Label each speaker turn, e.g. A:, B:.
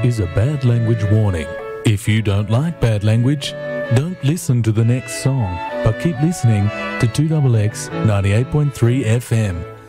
A: is a bad language warning. If you don't like bad language, don't listen to the next song, but keep listening to 2XX 98.3 FM.